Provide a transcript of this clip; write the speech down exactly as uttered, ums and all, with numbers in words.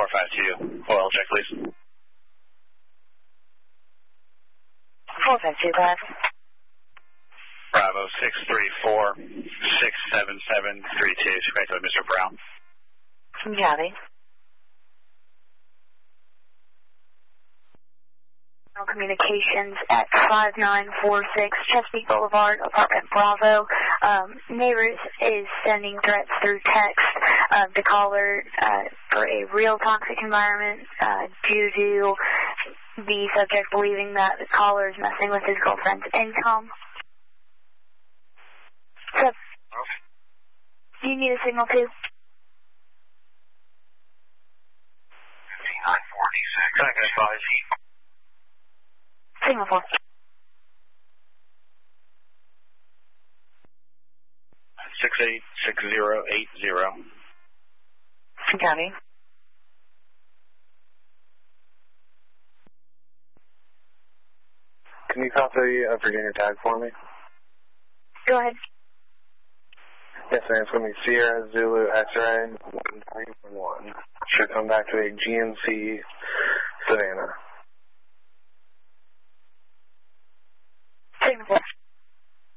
four five two, oil check, please. four five two, five. Bravo six three four, six seven seven three two, speak with Mister Brown. Copy. Communications at five nine four six Chesapeake Boulevard, apartment Bravo. Um, neighbors is sending threats through text of the caller uh, for a real toxic environment uh, due to the subject believing that the caller is messing with his girlfriend's income. So, do you need a signal too? fifty-nine forty-six. Second five. Signal four. Six eight six zero eight zero. Copy. Can you copy a Virginia tag for me? Go ahead. Yes, ma'am. It's going to be Sierra Zulu X-ray one three one one. Should come back to a G M C Savannah.